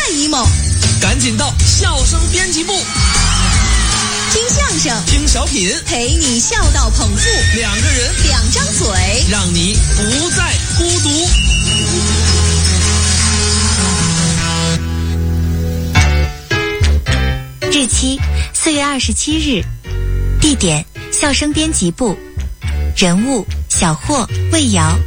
emo， 赶紧到笑声编辑部， 听相声， 听小品， 陪你笑到捧腹， 两个人， 两张嘴， 让你不再孤独。 日期4月27日，地点笑声编辑部，人物小霍、魏瑶。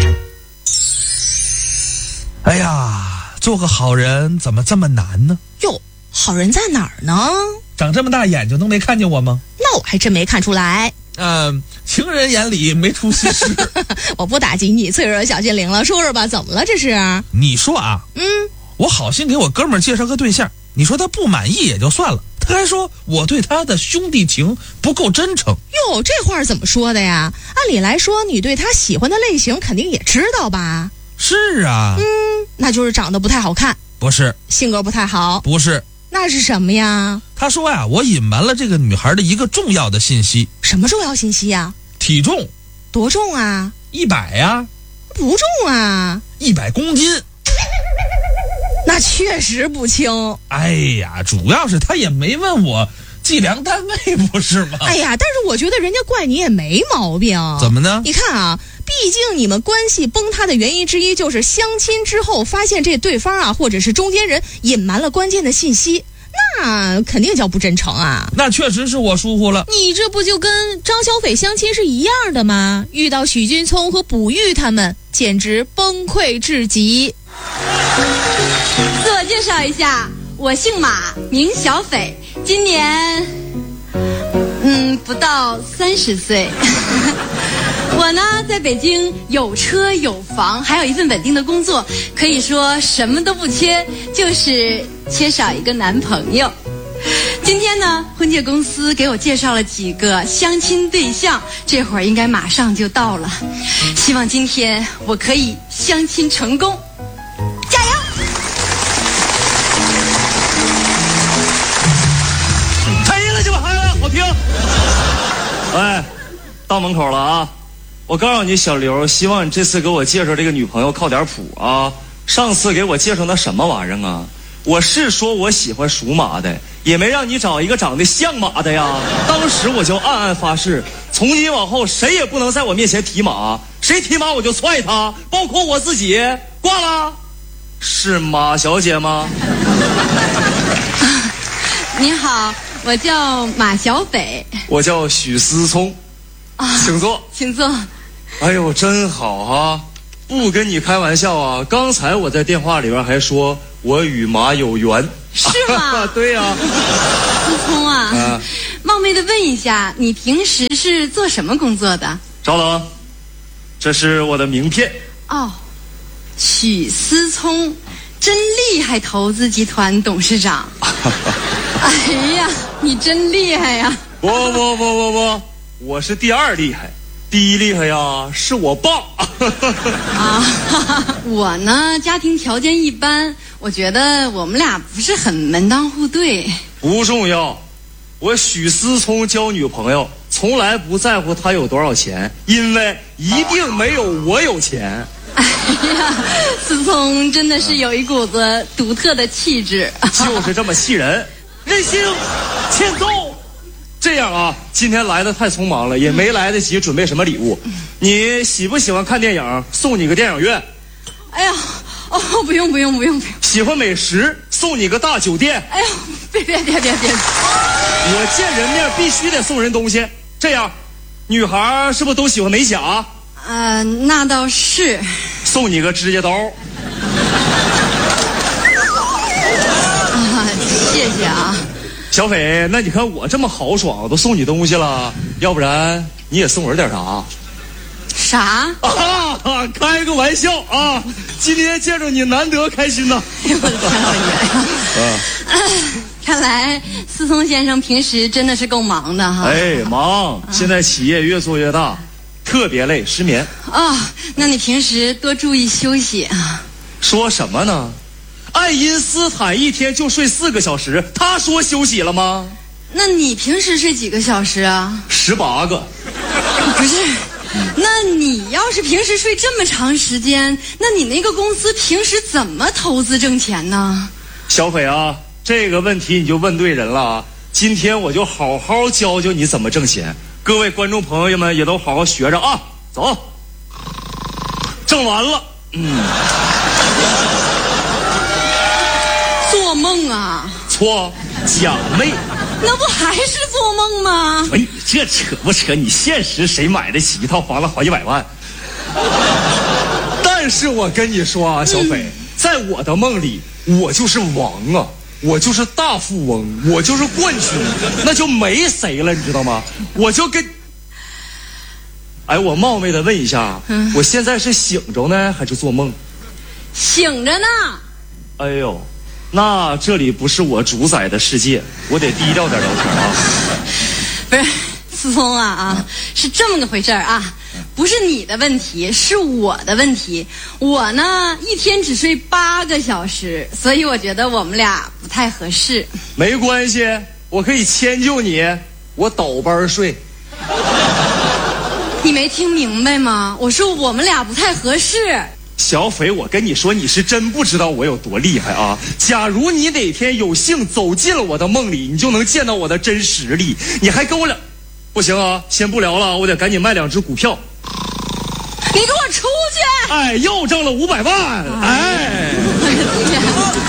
哎呀，做个好人怎么这么难呢？ 哟，好人在哪儿呢？ 长这么大眼睛都没看见我吗？ 那我还真没看出来。 情人眼里没出西施。 我不打击你脆弱的小心灵了，说说吧，怎么了这是？ 你说啊，我好心给我哥们儿介绍个对象，你说他不满意也就算了，他还说我对他的兄弟情不够真诚。 哟，这话怎么说的呀？按理来说，你对他喜欢的类型肯定也知道吧？ 是啊。 那就是长得不太好看。 不是。 性格不太好。不是。 那是什么呀？ 他说呀，我隐瞒了这个女孩的一个重要的信息。 什么重要信息呀？ 体重。 多重啊 ？100呀。 不重啊。 100公斤。 那确实不轻。 哎呀，主要是他也没问我计量单位，不是吗？ 哎呀，但是我觉得人家怪你也没毛病。 怎么呢？ 你看啊，毕竟你们关系崩塌的原因之一就是相亲之后发现这对方啊，或者是中间人隐瞒了关键的信息，那肯定叫不真诚啊。 那确实是我疏忽了。 你这不就跟张小斐相亲是一样的吗？遇到许君聪和卜玉他们，简直崩溃至极。 自我介绍一下，我姓马，名小斐，今年不到30岁。我呢在北京有车有房，还有一份稳定的工作，可以说什么都不缺，就是缺少一个男朋友。今天呢，婚介公司给我介绍了几个相亲对象，这会儿应该马上就到了。希望今天我可以相亲成功，加油！ 开音了，这把孩子好听。哎，到门口了啊！我告诉你，小刘，希望你这次给我介绍这个女朋友靠点谱啊！上次给我介绍那什么玩意儿啊？我是说我喜欢属马的，也没让你找一个长得像马的呀。当时我就暗暗发誓，从今往后谁也不能在我面前提马，谁提马我就踹他，包括我自己。挂了。是马小姐吗？ 您好，我叫马小斐。 我叫许思聪。请坐， 请坐。 哎呦，真好啊！不跟你开玩笑啊！刚才我在电话里边还说我与马有缘， 是吗？ 对呀。 思聪啊，冒昧的问一下，你平时是做什么工作的？ 稍等，这是我的名片。 哦，许思聪，真厉害！投资集团董事长。哎呀，你真厉害呀！ 不，我是第二厉害，第一厉害呀是我爸。 我呢家庭条件一般，我觉得我们俩不是很门当户对。 不重要，我许思聪交女朋友从来不在乎她有多少钱，因为一定没有我有钱。 哎呀，思聪真的是有一股子独特的气质， 就是这么气人。任性，欠揍。这样啊，今天来的太匆忙了，也没来得及准备什么礼物。你喜不喜欢看电影？送你个电影院。 哎呀，不用。 喜欢美食？送你个大酒店。 哎呦，别！ 我见人面必须得送人东西。这样，女孩是不是都喜欢美甲？ 那倒是。 送你个指甲刀。 谢谢啊。 小斐，那你看我这么豪爽，都送你东西了，要不然你也送人点啥？ 啥？ 开个玩笑啊！今天见着你难得开心呐。 哎呦我的天老爷！看来思聪先生平时真的是够忙的哈。 哎，忙！现在企业越做越大，特别累，失眠。 那你平时多注意休息啊。 说什么呢？爱因斯坦一天就睡4个小时，他说休息了吗？ 那你平时睡几个小时啊 ？18个。 不是，那你要是平时睡这么长时间，那你那个公司平时怎么投资挣钱呢？ 小斐啊，这个问题你就问对人了啊！今天我就好好教教你怎么挣钱，各位观众朋友们也都好好学着啊！走，挣完了， 做梦啊？ 错，假寐。 那不还是做梦吗？ 哎，这扯不扯？你现实谁买得起一套房子好几百万？但是我跟你说啊，小斐，在我的梦里，我就是王啊，我就是大富翁，我就是冠军，那就没谁了，你知道吗？我就跟……哎，我冒昧的问一下，我现在是醒着呢，还是做梦？ 醒着呢。 哎呦，那这里不是我主宰的世界，我得低调点聊天啊。 不是，思聪啊，是这么个回事啊，不是你的问题，是我的问题。我呢，一天只睡8个小时，所以我觉得我们俩不太合适。 没关系，我可以迁就你，我倒班睡。 你没听明白吗？我说我们俩不太合适。 小斐，我跟你说，你是真不知道我有多厉害啊！假如你哪天有幸走进了我的梦里，你就能见到我的真实力。你还跟我俩，不行啊！先不聊了，我得赶紧卖2只股票。 你给我出去！ 哎，又挣了500万！哎， 我的天，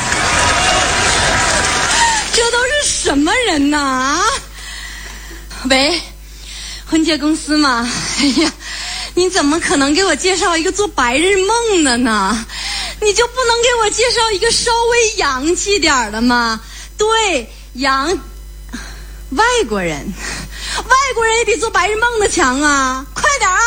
这都是什么人呐？啊！喂，婚介公司吗？哎呀，你怎么可能给我介绍一个做白日梦的呢？你就不能给我介绍一个稍微洋气点的吗？对，外国人也比做白日梦的强啊！快点啊！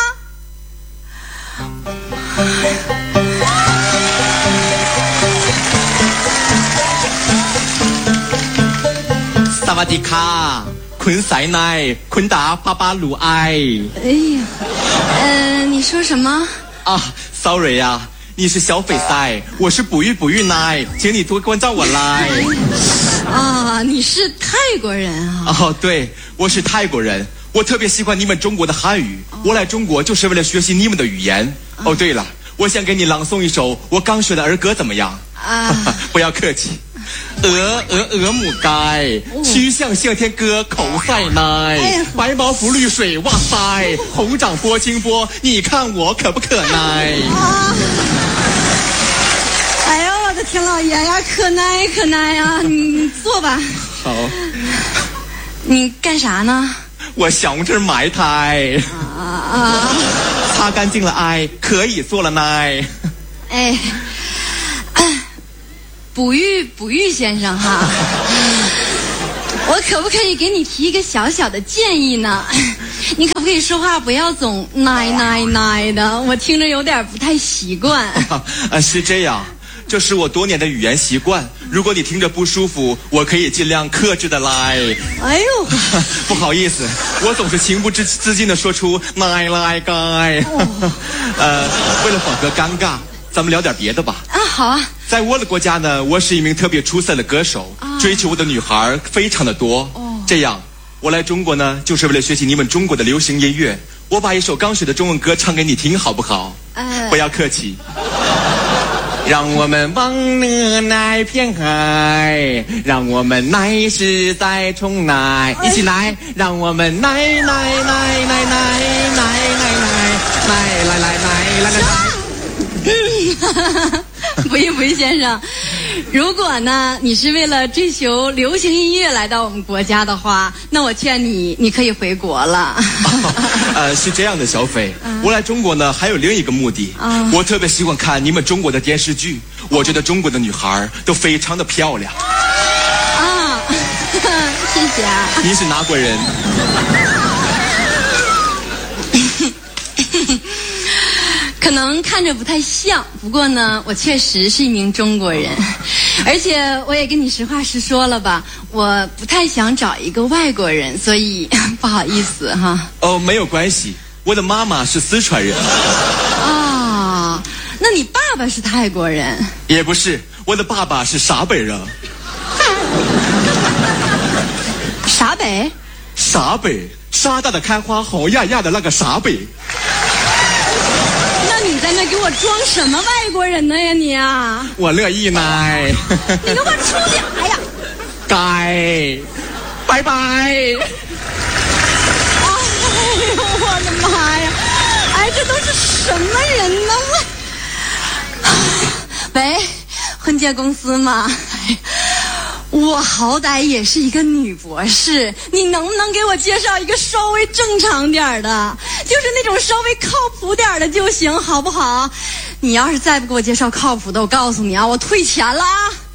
萨瓦迪卡，坤塞奈，坤达巴巴鲁埃。 哎呀，你说什么？ 啊 ，sorry 呀，你是小斐塞，我是不育奈，请你多关照我来。 啊，你是泰国人啊？ 哦，对，我是泰国人，我特别喜欢你们中国的汉语，我来中国就是为了学习你们的语言。哦，对了，我想给你朗诵一首我刚学的儿歌，怎么样？啊，不要客气。鹅母该，曲项向天歌，口塞奈，白毛浮绿水，哇塞，红掌拨清波，你看我可不可耐？ 哎呦，我的天老爷呀，可耐呀！你坐吧。 好。 你干啥呢？ 我想这儿埋汰。擦干净了爱，可以做了奈。 哎。不育先生哈，我可不可以给你提一个小小的建议呢？你可不可以说话不要总奶的，我听着有点不太习惯。 是这样，这是我多年的语言习惯。如果你听着不舒服，我可以尽量克制的来。 哎呦， 不好意思，我总是情不自禁的说出奶该。为了缓和尴尬，咱们聊点别的吧。 啊，好啊。 在我的国家呢，我是一名特别出色的歌手，追求我的女孩非常的多。这样，我来中国呢，就是为了学习你们中国的流行音乐。我把一首刚学的中文歌唱给你听，好不好？不要客气。让我们往哪来偏爱，让我们来世再重来，一起来，让我们来。 不育先生，如果呢你是为了追求流行音乐来到我们国家的话，那我劝你可以回国了。 是这样的，小斐，我来中国呢还有另一个目的。我特别喜欢看你们中国的电视剧，我觉得中国的女孩都非常的漂亮。 啊，谢谢啊。 你是哪国人？ 可能看着不太像，不过呢，我确实是一名中国人，而且我也跟你实话实说了吧，我不太想找一个外国人，所以不好意思哈。 哦，没有关系，我的妈妈是四川人。 啊，那你爸爸是泰国人？ 也不是，我的爸爸是陕北人。 陕北？ 陕北，沙大的开花，红压压的那个陕北。 你在那给我我装什么外国人呢呀你啊？ 我乐意呢。 你给我出去！哎呀， 该，拜拜。 哎呦我的妈呀！哎，这都是什么人呢？喂，婚介公司吗？我好歹也是一个女博士，你能不能给我介绍一个稍微正常点的，就是那种稍微靠谱点的就行，好不好？你要是再不给我介绍靠谱的，我告诉你啊，我退钱了啊！